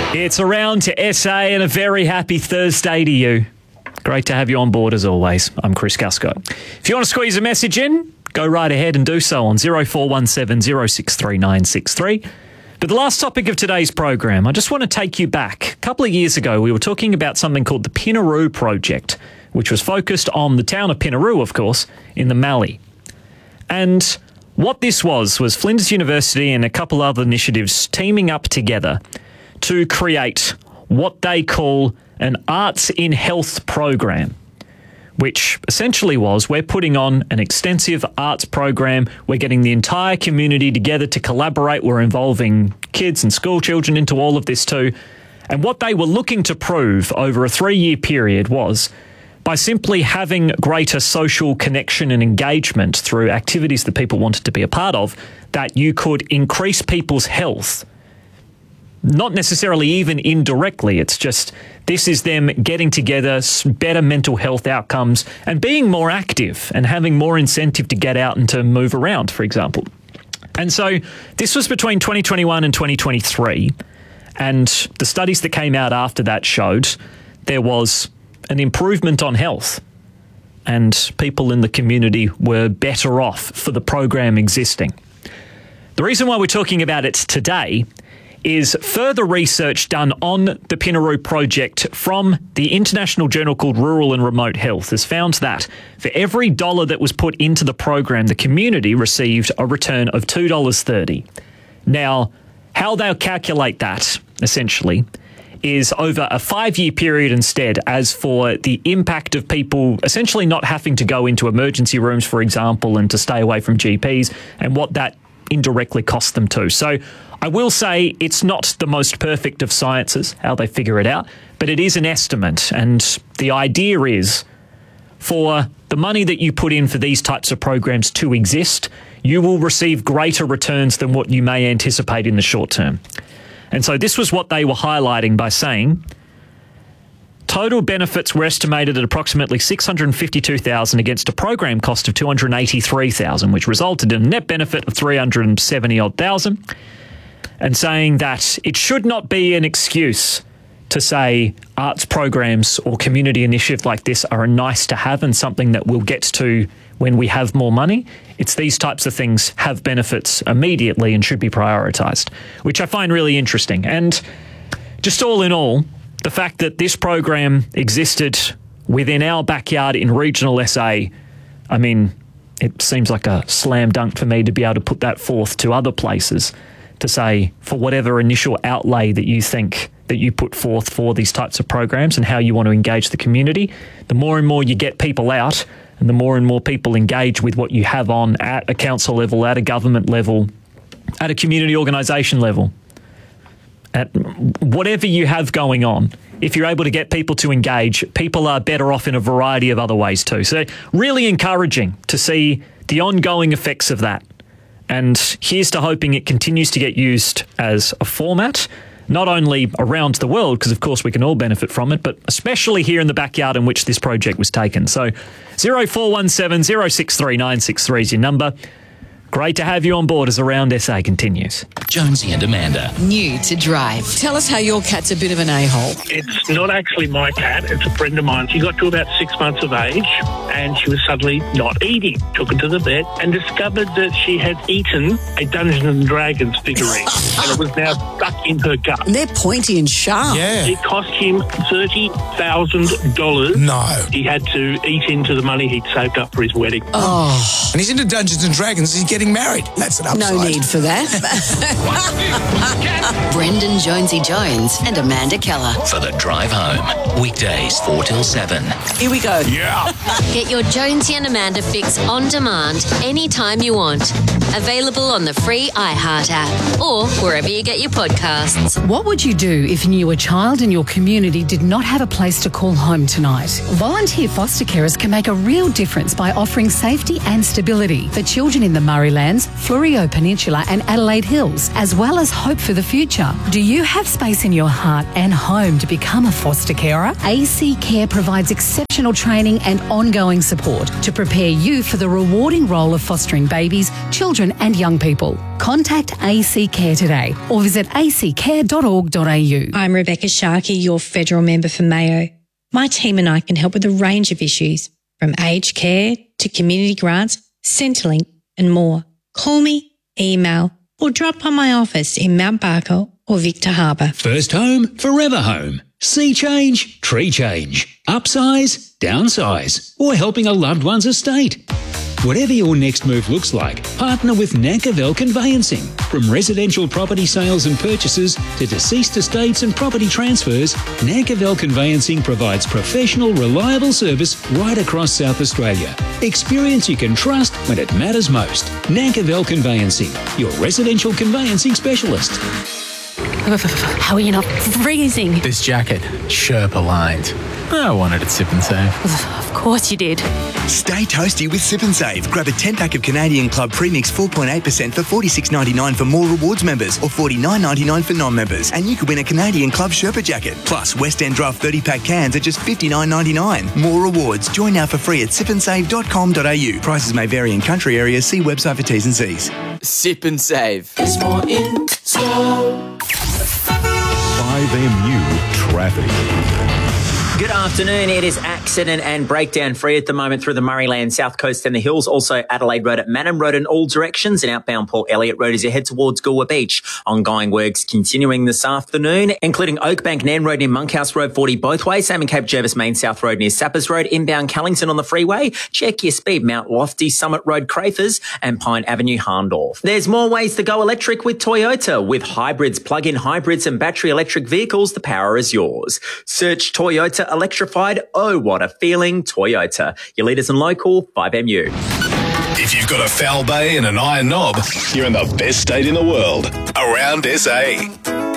It's Around to SA and a very happy Thursday to you. Great to have you on board as always. I'm Chris Gusco. If you want to squeeze a message in, go right ahead and do so on 0417 063 963. But the last topic of today's program, I just want to take you back. A couple of years ago, we were talking about something called the Pinnaroo Project, which was focused on the town of Pinnaroo, of course, in the Mallee. And what this was Flinders University and a couple other initiatives teaming up together to create what they call an Arts in Health program, which essentially was we're putting on an extensive arts program. We're getting the entire community together to collaborate. We're involving kids and school children into all of this too. And what they were looking to prove over a 3-year period was by simply having greater social connection and engagement through activities that people wanted to be a part of, that you could increase people's health. Not necessarily even indirectly. It's just this is them getting together, better mental health outcomes and being more active and having more incentive to get out and to move around, for example. And so this was between 2021 and 2023. And the studies that came out after that showed there was an improvement on health and people in the community were better off for the program existing. The reason why we're talking about it today is further research done on the Pinnaroo Project from the international journal called Rural and Remote Health has found that for every dollar that was put into the program, the community received a return of $2.30. Now, how they'll calculate that, essentially, is over a 5-year period instead, as for the impact of people essentially not having to go into emergency rooms, for example, and to stay away from GPs, and what that indirectly costs them too. So I will say it's not the most perfect of sciences, how they figure it out, but it is an estimate. And the idea is for the money that you put in for these types of programs to exist, you will receive greater returns than what you may anticipate in the short term. And so this was what they were highlighting by saying total benefits were estimated at approximately $652,000 against a program cost of $283,000, which resulted in a net benefit of $370,000. And saying that it should not be an excuse to say arts programs or community initiatives like this are a nice to have and something that we'll get to when we have more money. It's these types of things have benefits immediately and should be prioritised, which I find really interesting. And just all in all, the fact that this program existed within our backyard in regional SA, I mean, it seems like a slam dunk for me to be able to put that forth to other places to say for whatever initial outlay that you think that you put forth for these types of programs and how you want to engage the community, the more and more you get people out and the more and more people engage with what you have on at a council level, at a government level, at a community organisation level, at whatever you have going on. If you're able to get people to engage, people are better off in a variety of other ways too. So really encouraging to see the ongoing effects of that. And here's to hoping it continues to get used as a format, not only around the world, because of course we can all benefit from it, but especially here in the backyard in which this project was taken. So 0417 063 963 is your number. Great to have you on board as Around SA continues. Jonesy and Amanda. New to drive. Tell us how your cat's a bit of an a-hole. It's not actually my cat, it's a friend of mine. She got to about 6 months of age and she was suddenly not eating. Took her to the vet and discovered that she had eaten a Dungeons and Dragons figurine and it was now stuck in her gut. And they're pointy and sharp. Yeah. It cost him $30,000. No. He had to eat into the money he'd saved up for his wedding. Oh, And he's into Dungeons and Dragons. He's getting married. That's an upside. no need for that. Brendan Jonesy Jones and Amanda Keller. For the drive home. Weekdays 4 till 7. Here we go. Yeah. Get your Jonesy and Amanda fix on demand anytime you want. Available on the free iHeart app or wherever you get your podcasts. What would you do if you knew a child in your community did not have a place to call home tonight? Volunteer foster carers can make a real difference by offering safety and stability for children in the Murraylands, Fleurieu Peninsula and Adelaide Hills, as well as hope for the future. Do you have space in your heart and home to become a foster carer? AC Care provides exceptional training and ongoing support to prepare you for the rewarding role of fostering babies, children and young people. Contact AC Care today or visit accare.org.au. I'm Rebecca Sharkey, your federal member for Mayo. My team and I can help with a range of issues, from aged care to community grants, Centrelink and more. Call me, email or drop by my office in Mount Barker or Victor Harbour. First home, forever home. Sea change, tree change. Upsize, downsize, or helping a loved one's estate. Whatever your next move looks like, partner with Nankervell Conveyancing. From residential property sales and purchases to deceased estates and property transfers, Nankervell Conveyancing provides professional, reliable service right across South Australia. Experience you can trust when it matters most. Nankervell Conveyancing, your residential conveyancing specialist. How are you not freezing? This jacket, Sherpa lined. I wanted it Sip and Save. Of course you did. Stay toasty with Sip and Save. Grab a 10-pack of Canadian Club Premix 4.8% for $46.99 for More Rewards members or $49.99 for non-members. And you could win a Canadian Club Sherpa jacket. Plus, West End Draft 30-pack cans are just $59.99. More rewards. Join now for free at sipandsave.com.au. Prices may vary in country areas. See website for T's and C's. Sip and Save. It's more in store. 5MU Traffic. Good afternoon. It is accident and breakdown free at the moment through the Murrayland South Coast and the hills. Also Adelaide Road at Manham Road in all directions, and outbound Port Elliot Road as you head towards Goolwa Beach. Ongoing works continuing this afternoon, including Oakbank Nan Road near Monkhouse Road 40 both ways. Same in Cape Jervis Main South Road near Sappers Road. Inbound Callington on the freeway. Check your speed. Mount Lofty Summit Road Crafers and Pine Avenue Harndorf. There's more ways to go electric with Toyota. With hybrids, plug-in hybrids and battery electric vehicles, the power is yours. Search Toyota Electrified. Oh, what a feeling. Toyota. Your leaders in local 5MU. If you've got a foul bay and an iron knob, you're in the best state in the world. Around SA.